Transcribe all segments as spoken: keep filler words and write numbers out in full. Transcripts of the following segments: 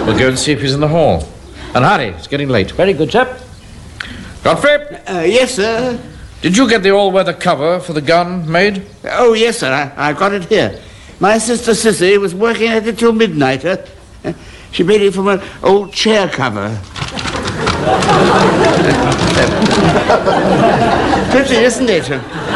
We'll go and see if he's in the hall. And hurry, it's getting late. Very good, sir. Godfrey? Uh, yes, sir. Did you get the all-weather cover for the gun made? Oh, yes, sir. I, I've got it here. My sister Sissy was working at it till midnight. Uh, she made it from an old chair cover. Pretty, isn't it?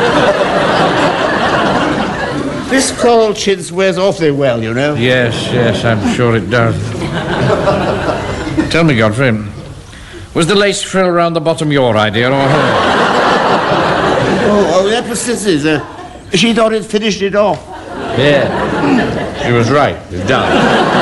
This cold chintz wears awfully well, you know. Yes, yes, I'm sure it does. Tell me, Godfrey, was the lace frill around the bottom your idea or hers? Oh, oh, that was Sissy's. Uh, she thought it finished it off. Yeah, she was right. It's done.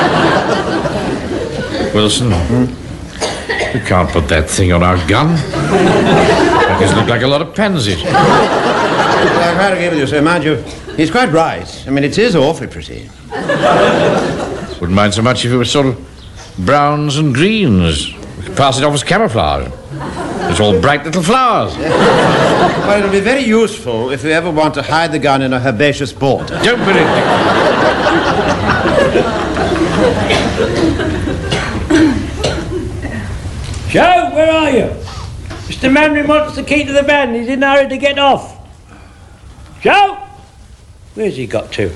Wilson, hmm? we can't put that thing on our gun. It look like a lot of pansies. Well, I quite agree with you, sir. Mind you, he's quite right. I mean, it is awfully pretty. Wouldn't mind so much if it was sort of browns and greens. We could pass it off as camouflage. It's all bright little flowers. Well, it'll be very useful if you ever want to hide the gun in a herbaceous border. Don't put it. Joe, where are you? Mister Mandarin wants the key to the van. He's in a hurry to get off. Joe? Where's he got to?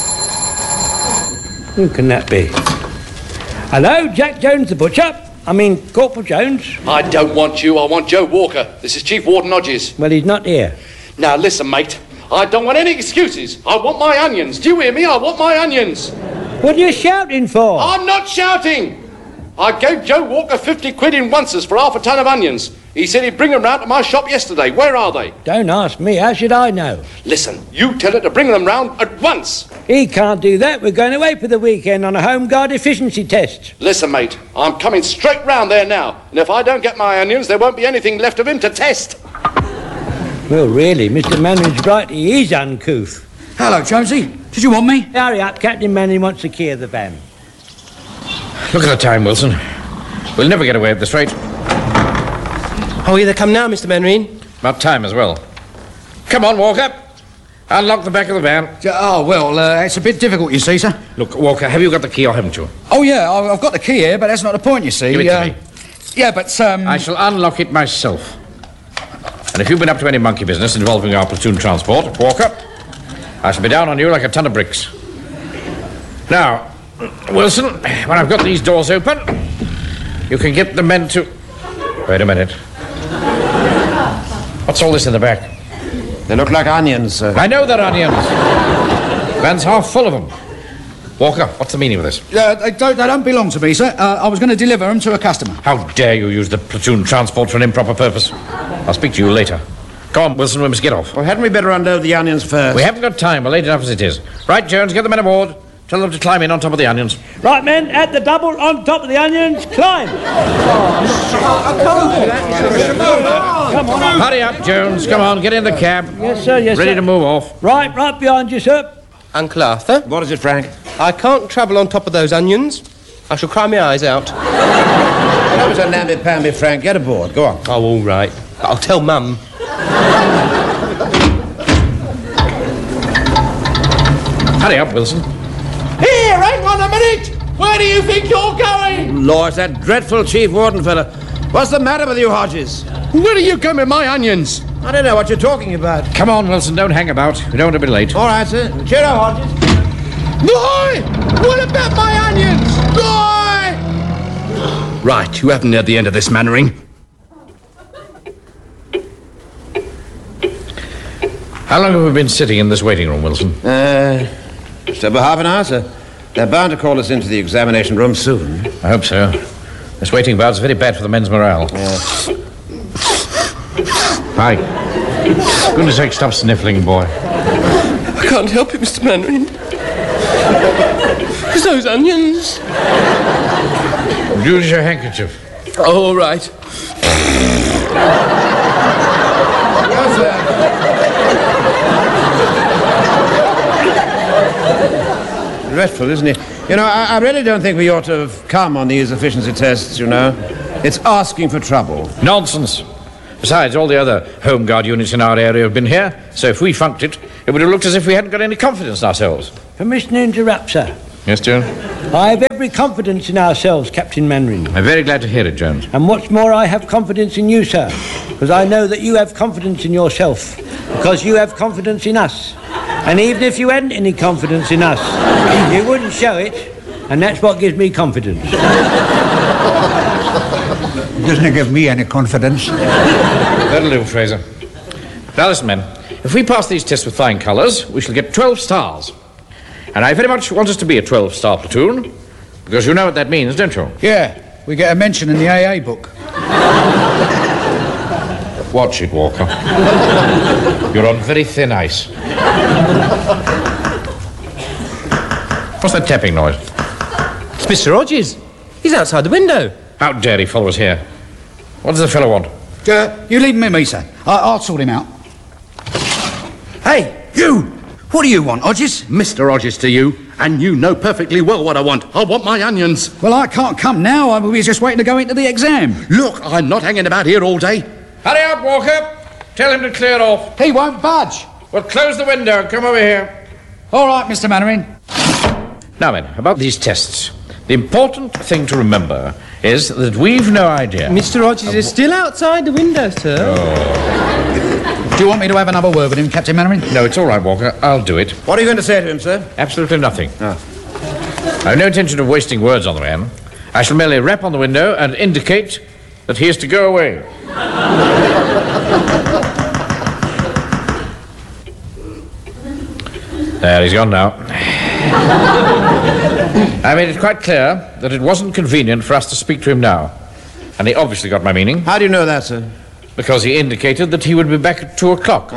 Who can that be? Hello, Jack Jones the butcher. I mean, Corporal Jones. I don't want you, I want Joe Walker. This is Chief Warden Hodges. Well, he's not here. Now, listen, mate. I don't want any excuses. I want my onions. Do you hear me? I want my onions. What are you shouting for? I'm not shouting. I gave Joe Walker fifty quid in onces for half a ton of onions. He said he'd bring them round to my shop yesterday. Where are they? Don't ask me. How should I know? Listen, you tell her to bring them round at once. He can't do that. We're going away for the weekend on a home guard efficiency test. Listen, mate, I'm coming straight round there now. And if I don't get my onions, there won't be anything left of him to test. Well, really, Mister Mandarin's right. He is uncouth. Hello, Jonesy. Did you want me? Hurry up. Captain Mandarin wants the key of the van. Look at the time, Wilson. We'll never get away at this rate. Oh, here they come now, Mister Mandarin. About time as well. Come on, Walker. Unlock the back of the van. Oh, well, uh, it's a bit difficult, you see, sir. Look, Walker, have you got the key or haven't you? Oh, yeah, I- I've got the key here, but that's not the point, you see. Give it uh, to me. Yeah, but, um... I shall unlock it myself. And if you've been up to any monkey business involving our platoon transport, Walker, I shall be down on you like a ton of bricks. Now, Wilson, when I've got these doors open, you can get the men to... Wait a minute. What's all this in the back? They look like onions, sir. I know they're onions. Van's half full of them. Walker, what's the meaning of this? Uh, they, don't, they don't belong to me, sir. Uh, I was going to deliver them to a customer. How dare you use the platoon transport for an improper purpose? I'll speak to you later. Come on, Wilson, we must get off. Well, hadn't we better unload the onions first? We haven't got time. We're late enough as it is. Right, Jones, get the men aboard. Tell them to climb in on top of the onions. Right, men, at the double on top of the onions, climb. Come on. Hurry up, Jones. Come on, get in the cab. Yes, sir, yes, Ready sir. to move off. Right, right behind you, sir. Uncle Arthur? What is it, Frank? I can't travel on top of those onions. I shall cry my eyes out. That was a namby-pamby, Frank. Get aboard. Go on. Oh, all right. I'll tell Mum. Hurry up, Wilson. Here, hang on a minute. Where do you think you're going? Lord, that dreadful Chief Warden fella. What's the matter with you, Hodges? Where are you going with my onions? I don't know what you're talking about. Come on, Wilson, don't hang about. We don't want to be late. All right, sir. Cheerio, Hodges. Boy! What about my onions? Boy! Right, you haven't heard the end of this, Mannering. How long have we been sitting in this waiting room, Wilson? Uh, just over half an hour, sir. They're bound to call us into the examination room soon. I hope so. This waiting bout's very bad for the men's morale. Yes. Hi. Goodness sake, stop sniffling, boy. I can't help it, Mister Mandarin. It's those onions. Use your handkerchief. Oh, all right. Yes, sir. Dreadful, isn't it? You know, I, I really don't think we ought to have come on these efficiency tests, you know. It's asking for trouble. Nonsense. Besides, all the other Home Guard units in our area have been here, so if we funked it, it would have looked as if we hadn't got any confidence in ourselves. Permission to interrupt, sir. Yes, Jones? I have every confidence in ourselves, Captain Mannering. I'm very glad to hear it, Jones. And what's more, I have confidence in you, sir, because I know that you have confidence in yourself, because you have confidence in us. And even if you hadn't any confidence in us, you wouldn't show it, and that's what gives me confidence. Doesn't give me any confidence. That'll do, Fraser. Now listen, men. If we pass these tests with flying colours, we shall get twelve stars. And I very much want us to be a twelve-star platoon, because you know what that means, don't you? Yeah, we get a mention in the A A book. Watch it, Walker. You're on very thin ice. What's that tapping noise? It's Mister Rogers. He's outside the window. How dare he follow us here? What does the fellow want? Uh, you leave him with me, sir. I- I'll sort him out. Hey, you! What do you want, Hodges? Mister Hodges to you, and you know perfectly well what I want. I want my onions. Well, I can't come now. I was just waiting to go into the exam. Look, I'm not hanging about here all day. Hurry up, Walker. Tell him to clear off. He won't budge. Well, close the window and come over here. All right, Mister Mannering. Now, men, about these tests. The important thing to remember is that we've no idea. Mister Rogers is still outside the window, sir. Oh. Do you want me to have another word with him, Captain Mannering? No, it's all right, Walker. I'll do it. What are you going to say to him, sir? Absolutely nothing. Ah. I have no intention of wasting words on the man. I shall merely rap on the window and indicate that he is to go away. There, he's gone now. I made it quite clear that it wasn't convenient for us to speak to him now. And he obviously got my meaning. How do you know that, sir? Because he indicated that he would be back at two o'clock.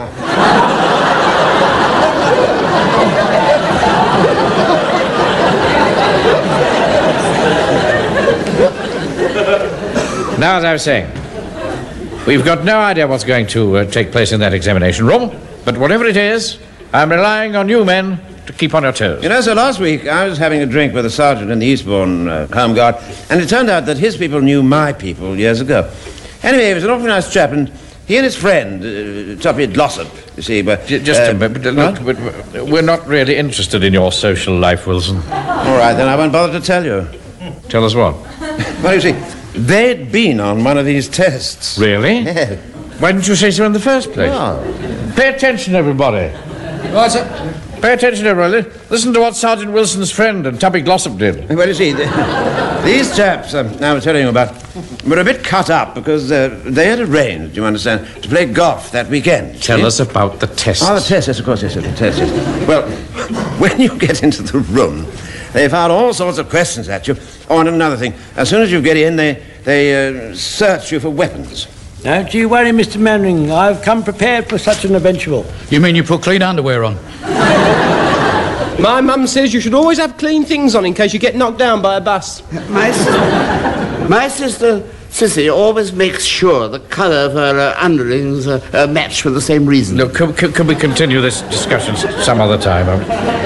Now, as I was saying, we've got no idea what's going to uh, take place in that examination room, but whatever it is, I'm relying on you men to keep on your toes. You know, sir, last week I was having a drink with a sergeant in the Eastbourne uh, Home Guard, and it turned out that his people knew my people years ago. Anyway, he was an awfully nice chap, and he and his friend, uh, Toppy Glossop, you see, but... J- Just uh, a minute, but, look, but we're not really interested in your social life, Wilson. All right, then I won't bother to tell you. Tell us what? Well, you see, they'd been on one of these tests. Really? Yeah. Why didn't you say so in the first place? Oh. Pay attention, everybody. Right, sir. Pay attention, everybody. Listen to what Sergeant Wilson's friend and Tubby Glossop did. Well, you see, the, these chaps um, I was telling you about were a bit cut up because uh, they had arranged, you understand, to play golf that weekend. Tell see? us about the tests. Oh, the tests, yes, of course, yes, the tests, yes. Well, when you get into the room, they fire all sorts of questions at you. Oh, and another thing, as soon as you get in, they, they uh, search you for weapons. Don't you worry, Mister Mannering. I've come prepared for such an eventual. You mean you put clean underwear on? My mum says you should always have clean things on in case you get knocked down by a bus. My sister, my sister Sissy always makes sure the colour of her uh, underlings uh, uh, match for the same reason. Look, can, can, can we continue this discussion s- some other time? Um,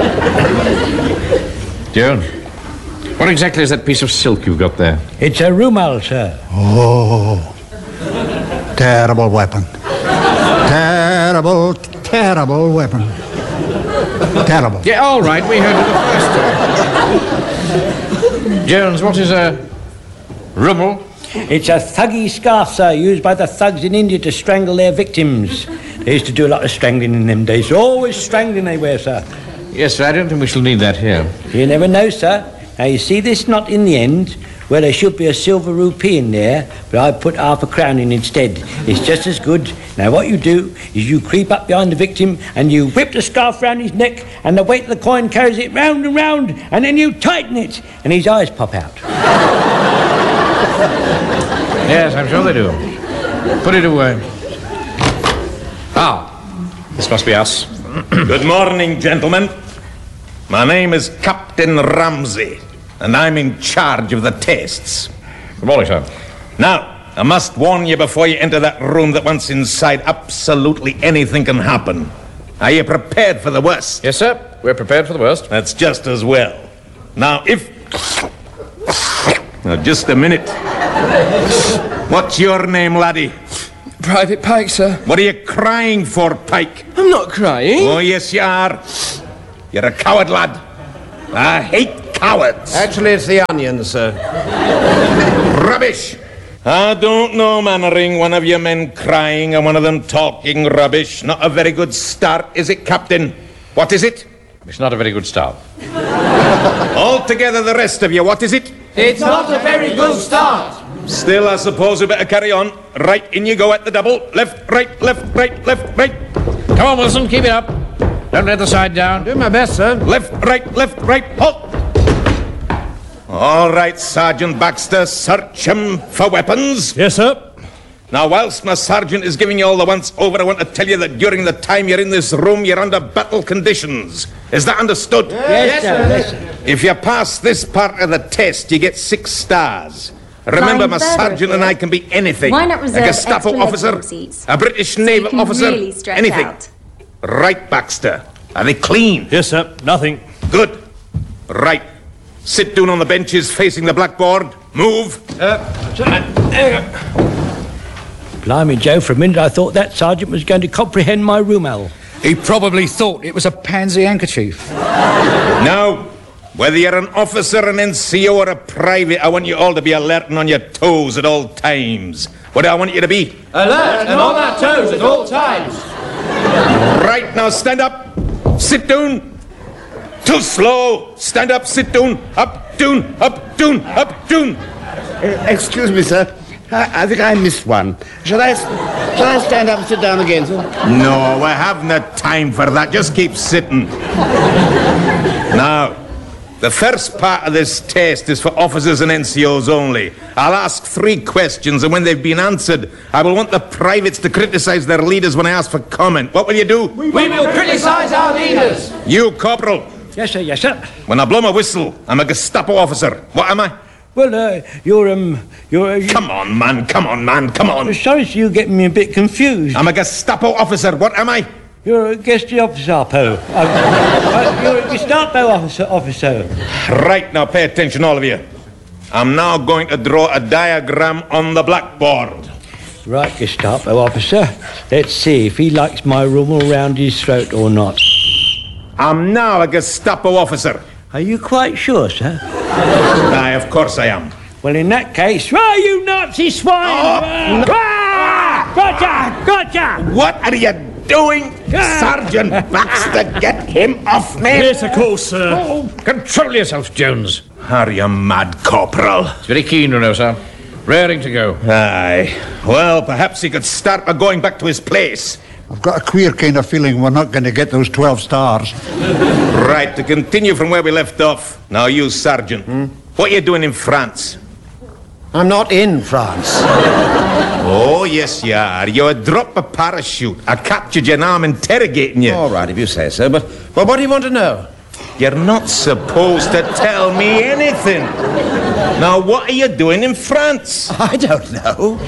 Joan, what exactly is that piece of silk you've got there? It's a rumal, sir. Oh, terrible weapon. Terrible, terrible weapon. Terrible. Yeah, all right, we heard it the first time. Jones, what is a rummel? It's a thuggy scarf, sir, used by the thugs in India to strangle their victims. They used to do a lot of strangling in them days. Always strangling they wear, sir. Yes, sir, I don't think we shall need that here. You never know, sir. Now, you see this knot in the end? Well, there should be a silver rupee in there, but I put half a crown in instead. It's just as good. Now, what you do is you creep up behind the victim and you whip the scarf round his neck, and the weight of the coin carries it round and round, and then you tighten it, and his eyes pop out. Yes, I'm sure they do. Put it away. Ah, this must be us. Good morning, gentlemen. My name is Captain Ramsey, and I'm in charge of the tests. Good morning, sir. Now, I must warn you before you enter that room that once inside, absolutely anything can happen. Are you prepared for the worst? Yes, sir. We're prepared for the worst. That's just as well. Now, if... Now, just a minute. What's your name, laddie? Private Pike, sir. What are you crying for, Pike? I'm not crying. Oh, yes, you are. You're a coward, lad. I hate cowards. cowards. Actually, it's the onions, sir. Rubbish. I don't know, Mannering. One of your men crying and one of them talking rubbish. Not a very good start, is it, Captain? What is it? It's not a very good start. All together, the rest of you, what is it? It's not a very good start. Still, I suppose we better carry on. Right, in you go at the double. Left, right, left, right, left, right. Come on, Wilson, keep it up. Don't let the side down. Do my best, sir. Left, right, left, right, halt! All right, Sergeant Baxter, search him for weapons. Yes, sir. Now, whilst my sergeant is giving you all the once-over, I want to tell you that during the time you're in this room, you're under battle conditions. Is that understood? Yes, sir. Yes, sir. If you pass this part of the test, you get six stars. Remember, Fine my further, sergeant and I can be anything. Why not reserve a Gestapo extra officer, legroom seats? a British So you naval can officer, really stretch anything. out. Right, Baxter. Are they clean? Yes, sir. Nothing. Good. Right. Sit down on the benches facing the blackboard. Move. Uh, Blimey, Joe, for a minute I thought that sergeant was going to comprehend my Rumal. He probably thought it was a pansy handkerchief. Now, whether you're an officer, an N C O, or a private, I want you all to be alert and on your toes at all times. What do I want you to be? Alert and on our toes at all times. Right, now stand up. Sit down. Too slow. Stand up, sit down. Up, down, up, down, up, down. Uh, excuse me, sir. I, I think I missed one. Shall I, shall I stand up and sit down again, sir? No, I haven't the time for that. Just keep sitting. Now, the first part of this test is for officers and N C Os only. I'll ask three questions, and when they've been answered, I will want the privates to criticise their leaders when I ask for comment. What will you do? We will criticise our leaders. You, Corporal. Yes, sir, yes, sir. When I blow my whistle, I'm a Gestapo officer. What am I? Well, uh, you're, um, you're... Uh, come on, man, come on, man, come on. Sorry, sir, you're getting me a bit confused. I'm a Gestapo officer. What am I? You're a Gestapo. Uh, uh, you're a Gestapo officer, officer. Right, now pay attention, all of you. I'm now going to draw a diagram on the blackboard. Right, Gestapo officer. Let's see if he likes my rummel round his throat or not. I'm now a Gestapo officer. Are you quite sure, sir? Aye, of course I am. Well, in that case, right, you Nazi swine! Oh, no. Ah! Gotcha! Gotcha! What are you doing? Sergeant Baxter, get him off me! Yes, of course, sir. Oh, control yourself, Jones. Are you mad, Corporal? It's very keen, you know, sir. Raring to go. Aye. Well, perhaps he could start by going back to his place. I've got a queer kind of feeling we're not going to get those twelve stars. Right, to continue from where we left off. Now, you, Sergeant. Hmm? What are you doing in France? I'm not in France. Oh, yes, you are. You're a drop of parachute. I captured you, and now I'm interrogating you. All right, if you say so, but, but what do you want to know? You're not supposed to tell me anything. Now, what are you doing in France? I don't know.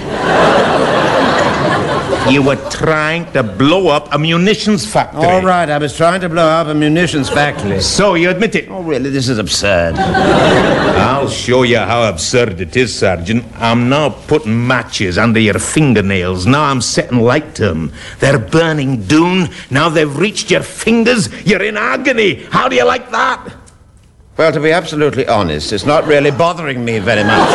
You were trying to blow up a munitions factory. All right, I was trying to blow up a munitions factory. So you admit it? Oh, really, this is absurd. I'll show you how absurd it is, Sergeant. I'm now putting matches under your fingernails. Now I'm setting light to them. They're burning down. Now they've reached your fingers. You're in agony. How do you like that? Well, to be absolutely honest, it's not really bothering me very much.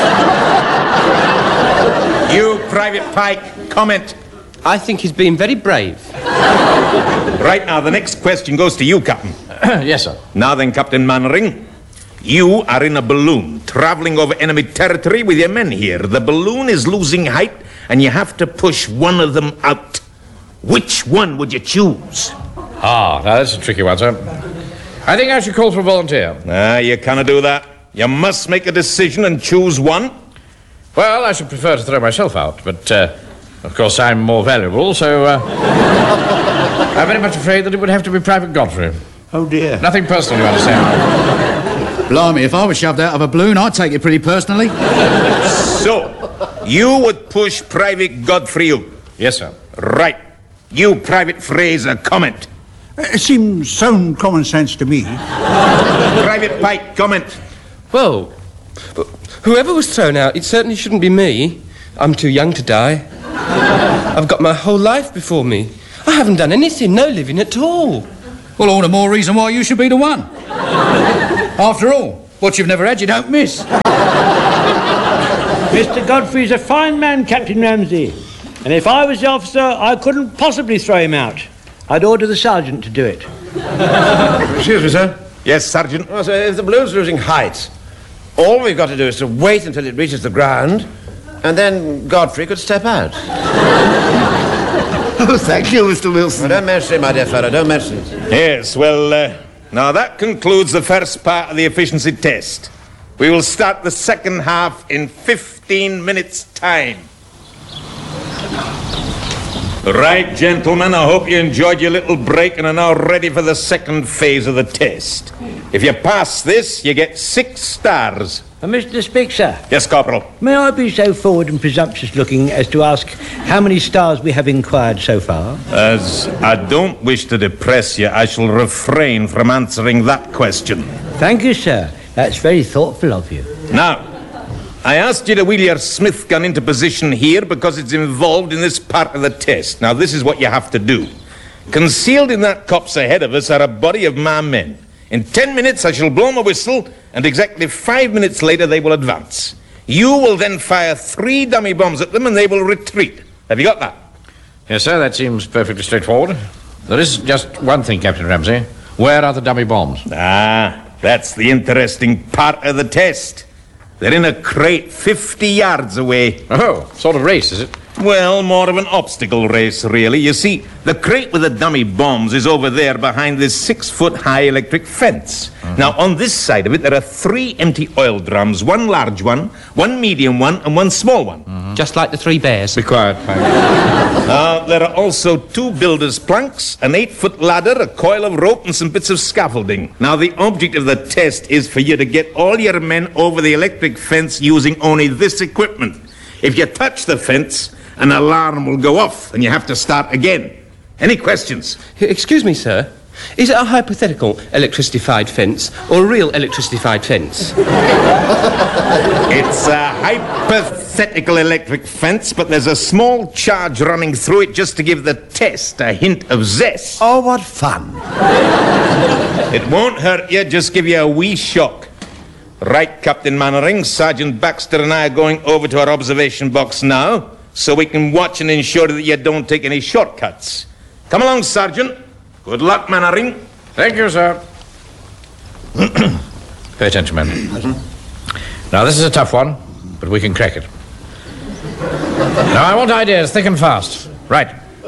You, Private Pike, comment. I think he's being very brave. Right now, the next question goes to you, Captain. Yes, sir. Now then, Captain Mannering, you are in a balloon, travelling over enemy territory with your men here. The balloon is losing height, and you have to push one of them out. Which one would you choose? Ah, now that's a tricky one, sir. I think I should call for a volunteer. Ah, you cannot do that. You must make a decision and choose one. Well, I should prefer to throw myself out, but... Uh, Of course, I'm more valuable, so uh, I'm very much afraid that it would have to be Private Godfrey. Oh, dear. Nothing personal, you understand? Blimey, if I was shoved out of a balloon, I'd take it pretty personally. So, you would push Private Godfrey out? Yes, sir. Right. You, Private Fraser, comment. It seems sound common sense to me. Private Pike, comment. Well, whoever was thrown out, it certainly shouldn't be me. I'm too young to die. I've got my whole life before me. I haven't done anything, no living at all. Well, all the more reason why you should be the one. After all, What you've never had, you don't miss. Mister Godfrey's a fine man, Captain Ramsey. And if I was the officer, I couldn't possibly throw him out. I'd order the sergeant to do it. Excuse me, sir. Yes, Sergeant? Well, sir, if the balloon's losing height, all we've got to do is to wait until it reaches the ground, and then Godfrey could step out. Oh, thank you, Mister Wilson. Well, don't mention it, my dear fellow, don't mention it. Yes, well, uh, now that concludes the first part of the efficiency test. We will start the second half in fifteen minutes' time. Right, gentlemen, I hope you enjoyed your little break and are now ready for the second phase of the test. If you pass this, you get six stars. Uh, Mister Spixer. Yes, Corporal. May I be so forward and presumptuous looking as to ask how many stars we have inquired so far? As I don't wish to depress you, I shall refrain from answering that question. Thank you, sir. That's very thoughtful of you. Now, I asked you to wheel your Smith gun into position here because it's involved in this part of the test. Now, this is what you have to do. Concealed in that copse ahead of us are a body of my men. In ten minutes, I shall blow my whistle, and exactly five minutes later, they will advance. You will then fire three dummy bombs at them, and they will retreat. Have you got that? Yes, sir, that seems perfectly straightforward. There is just one thing, Captain Ramsey. Where are the dummy bombs? Ah, that's the interesting part of the test. They're in a crate fifty yards away. Oh, sort of race, is it? Well, more of an obstacle race, really. You see, the crate with the dummy bombs is over there behind this six-foot-high electric fence. Mm-hmm. Now, on this side of it, there are three empty oil drums, one large one, one medium one, and one small one. Mm-hmm. Just like the three bears. Be quiet, Frank. Now, there are also two builder's planks, an eight-foot ladder, a coil of rope, and some bits of scaffolding. Now, the object of the test is for you to get all your men over the electric fence using only this equipment. If you touch the fence, an alarm will go off, and you have to start again. Any questions? Excuse me, sir. Is it a hypothetical electricified fence or a real electricified fence? It's a hypothetical electric fence, but there's a small charge running through it just to give the test a hint of zest. Oh, what fun. It won't hurt you, just give you a wee shock. Right, Captain Mannering, Sergeant Baxter and I are going over to our observation box now, so we can watch and ensure that you don't take any shortcuts. Come along, Sergeant. Good luck, Mannering. Thank you, sir. Pay attention, men. Now, this is a tough one, but we can crack it. Now, I want ideas thick and fast. Right.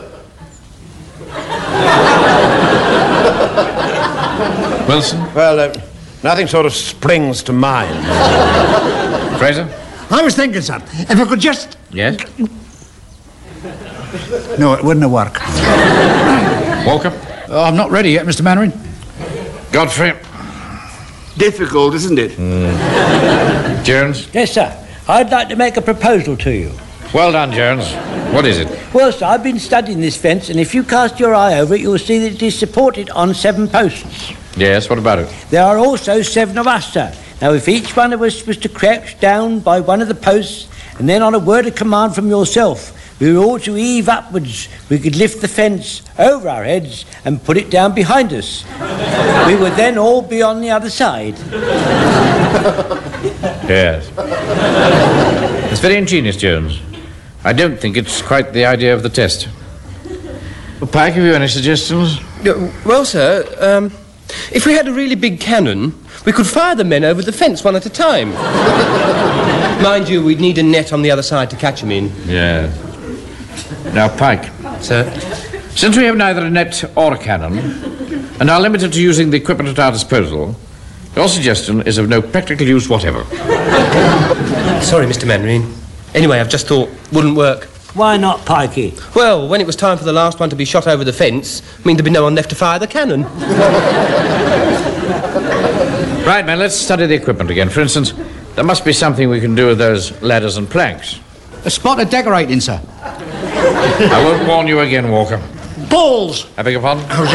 Wilson? Well, uh, nothing sort of springs to mind. Fraser? I was thinking, sir, if I could just... Yes? No, it wouldn't have worked. Walker? Oh, I'm not ready yet, Mister Mannering. Godfrey? Difficult, isn't it? Mm. Jones? Yes, sir. I'd like to make a proposal to you. Well done, Jones. What is it? Well, sir, I've been studying this fence, and if you cast your eye over it, you'll see that it is supported on seven posts. Yes, what about it? There are also seven of us, sir. Now, if each one of us was to crouch down by one of the posts, and then on a word of command from yourself, we were all to heave upwards, we could lift the fence over our heads and put it down behind us. We would then all be on the other side. Yes. It's very ingenious, Jones. I don't think it's quite the idea of the test. Well, Pike, have you any suggestions? Uh, well, sir, um, if we had a really big cannon, we could fire the men over the fence one at a time. Mind you, we'd need a net on the other side to catch them in. Yeah. Now, Pike. Sir? Since we have neither a net or a cannon, and are limited to using the equipment at our disposal, your suggestion is of no practical use whatever. Sorry, Mister Mannering. Anyway, I've just thought, wouldn't work. Why not, Pikey? Well, when it was time for the last one to be shot over the fence, I mean, there'd be no one left to fire the cannon. Right, man, let's study the equipment again. For instance, there must be something we can do with those ladders and planks. A spot of decorating, sir. I won't warn you again, Walker. Balls! I beg your pardon? I was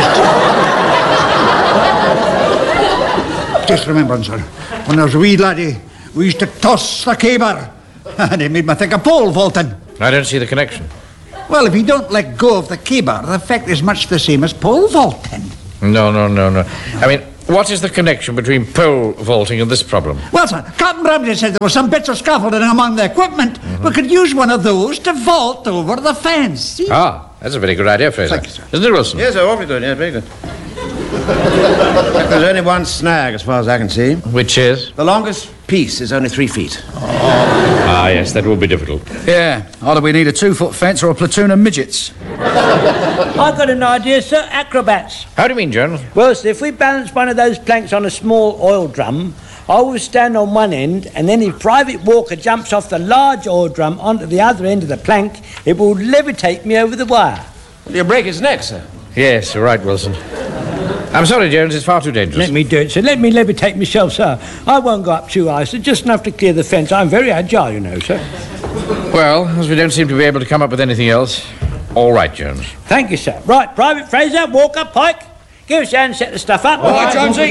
just... just remembering, sir, when I was a wee laddie, we used to toss the caber, and it made me think of pole vaulting. I don't see the connection. Well, if you don't let go of the caber, the effect is much the same as pole vaulting. No, no, no, no. I mean, What is the connection between pole vaulting and this problem? Well, sir, Captain Ramsey said there were some bits of scaffolding among the equipment. Mm-hmm. We could use one of those to vault over the fence. See? Ah, that's a very good idea, Fraser. Thank you, sir. Isn't it, Wilson? Yes, sir, awfully good, yes, very good. There's only one snag as far as I can see. Which is? The longest piece is only three feet. Ah, yes, that will be difficult. Yeah, either we need a two-foot fence or a platoon of midgets. I've got an idea, sir. Acrobats. How do you mean, Jones? Well, sir, if we balance one of those planks on a small oil drum, I will stand on one end, and then if Private Walker jumps off the large oil drum onto the other end of the plank, it will levitate me over the wire. Will you break his neck, sir? Yes, you're right, Wilson. I'm sorry, Jones, it's far too dangerous. Let me do it, sir. Let me levitate myself, sir. I won't go up too high, sir. Just enough to clear the fence. I'm very agile, you know, sir. Well, as we don't seem to be able to come up with anything else, all right, Jones. Thank you, sir. Right, Private Fraser, Walker, Pike, give us a hand and set the stuff up. All right, Jonesy.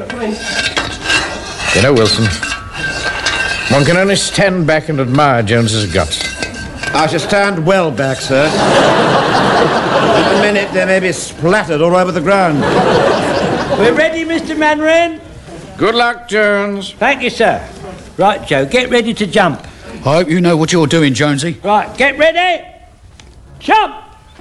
You know, Wilson, one can only stand back and admire Jones's guts. I shall stand well back, sir. In a minute, they may be splattered all over the ground. We're ready, Mister Manwaring? Good luck, Jones. Thank you, sir. Right, Joe, get ready to jump. I hope you know what you're doing, Jonesy. Right, get ready. Jump!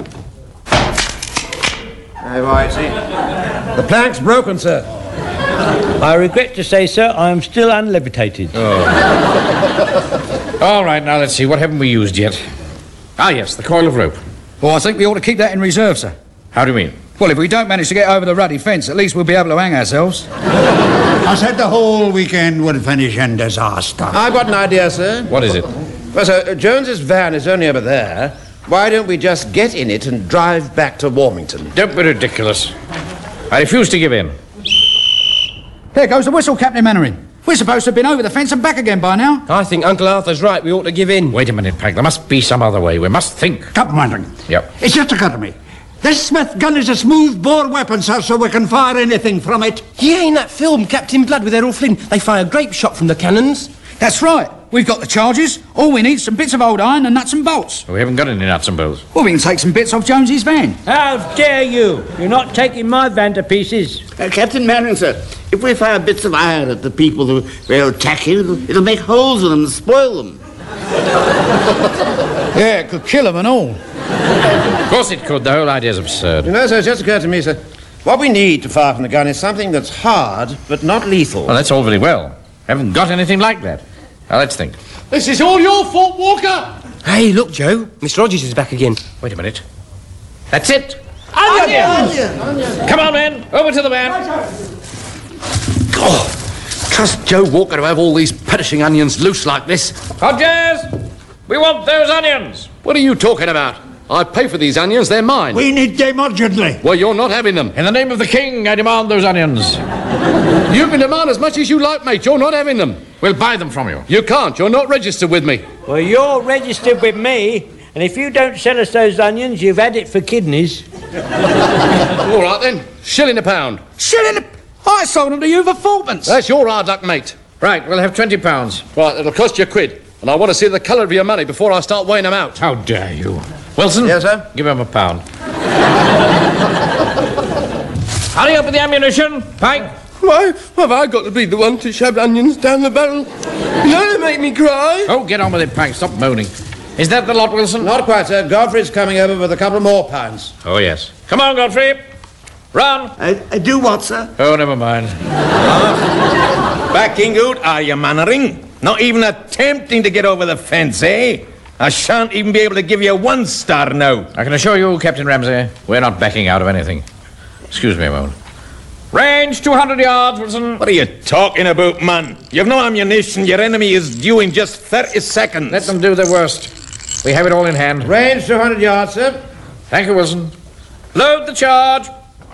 Hey, Whitey. The plank's broken, sir. I regret to say, sir, I am still unlevitated. Oh. All right, now let's see. What haven't we used yet? Ah, yes, the coil of rope. Well, I think we ought to keep that in reserve, sir. How do you mean? Well, if we don't manage to get over the ruddy fence, at least we'll be able to hang ourselves. I said the whole weekend would finish in disaster. I've got an idea, sir. What is it? Well, sir, Jones's van is only over there. Why don't we just get in it and drive back to Warmington? Don't be ridiculous. I refuse to give in. Here goes the whistle, Captain Mannering. We're supposed to have been over the fence and back again by now. I think Uncle Arthur's right. We ought to give in. Wait a minute, Pike. There must be some other way. We must think. Captain Mannering. Yep. It's just occurred to me. This Smith gun is a smooth-bore weapon, sir, so we can fire anything from it. Yeah, in that film, Captain Blood with Errol Flynn, they fire grape shot from the cannons. That's right. We've got the charges. All we need is some bits of old iron and nuts and bolts. We haven't got any nuts and bolts. Well, we can take some bits off Jonesy's van. How dare you? You're not taking my van to pieces. Uh, Captain Mannering, sir, if we fire bits of iron at the people who are attacking, it'll, it'll make holes in them and spoil them. Yeah, it could kill them and all. Of course it could. The whole idea's absurd. You know, sir, it's just occurred to me, sir, what we need to fire from the gun is something that's hard but not lethal. Well, that's all very well. Haven't got anything like that. Now, let's think. This is all your fault, Walker. Hey, look, Joe. Mister Rogers is back again. Wait a minute. That's it. Onion! Come on, men. Over to the van. Oh, trust Joe Walker to have all these perishing onions loose like this. Hodges, we want those onions. What are you talking about? I pay for these onions. They're mine. We need them urgently. Well, you're not having them. In the name of the king, I demand those onions. You can demand as much as you like, mate. You're not having them. We'll buy them from you. You can't. You're not registered with me. Well, you're registered with me, and if you don't sell us those onions, you've had it for kidneys. All right, then. Shilling a pound. Shilling a... I sold them to you for fourpence. That's your hard luck, mate. Right, we'll have twenty pounds. Right, it'll cost you a quid. And I want to see the colour of your money before I start weighing them out. How dare you? Wilson? Yes, sir? Give him a pound. Hurry up with the ammunition, Pike. Why have I got to be the one to shove onions down the barrel? You know they make me cry. Oh, get on with it, Pike. Stop moaning. Is that the lot, Wilson? Not quite, sir. Godfrey's coming over with a couple more pounds. Oh, yes. Come on, Godfrey. Run. I, I do what, sir? Oh, never mind. Backing out, are you, Mannering? Not even attempting to get over the fence, eh? I shan't even be able to give you one star now. I can assure you, Captain Ramsey, we're not backing out of anything. Excuse me a moment. Range two hundred yards, Wilson. What are you talking about, man? You've no ammunition. Your enemy is due in just thirty seconds. Let them do their worst. We have it all in hand. Range two hundred yards, sir. Thank you, Wilson. Load the charge.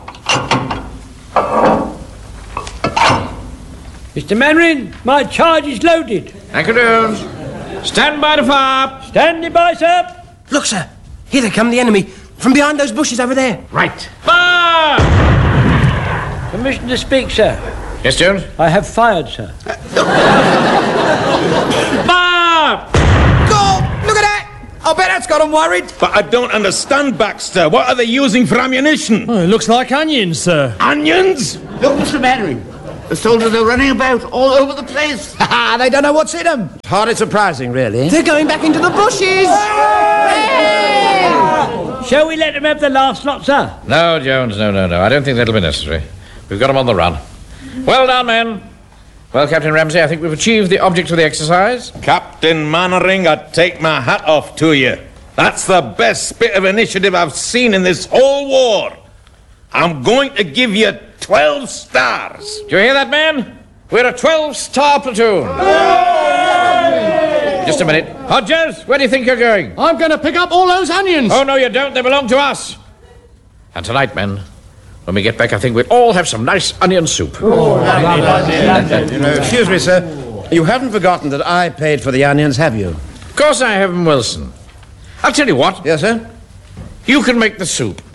Mister Mannering, my charge is loaded. Thank you, Jones. Stand by to fire. Standing by, sir. Look, sir. Here they come, the enemy. From behind those bushes over there. Right. Fire! Permission to speak, sir. Yes, Jones? I have fired, sir. Fire! Go! Look at that! I bet that's got got 'em worried? But I don't understand, Baxter. What are they using for ammunition? Oh, it looks like onions, sir. Onions? Look, Mister Mannering. The soldiers are running about all over the place. Ha! They don't know what's in them. Hardly surprising, really. They're going back into the bushes. Shall we let them have the last lot, sir? No, Jones, no, no, no. I don't think that'll be necessary. We've got them on the run. Well done, men. Well, Captain Ramsey, I think we've achieved the object of the exercise. Captain Mannering, I take my hat off to you. That's the best bit of initiative I've seen in this whole war. I'm going to give you twelve stars. Do you hear that, man? We're a twelve-star platoon. Just a minute. Hodges, where do you think you're going? I'm going to pick up all those onions. Oh, no, you don't. They belong to us. And tonight, men, when we get back, I think we'll all have some nice onion soup. Oh, excuse me, sir. You haven't forgotten that I paid for the onions, have you? Of course I haven't, Wilson. I'll tell you what. Yes, sir? You can make the soup.